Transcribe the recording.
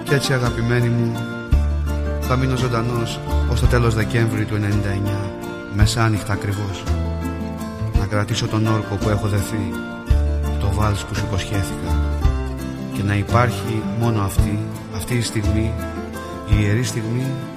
Κι έτσι αγαπημένη μου, θα μείνω ζωντανός ως το τέλος Δεκέμβρη του 99, μεσάνυχτα ακριβώς, να κρατήσω τον όρκο που έχω δεθεί, το βάλς που σου υποσχέθηκα, και να υπάρχει μόνο αυτή η στιγμή, η ιερή στιγμή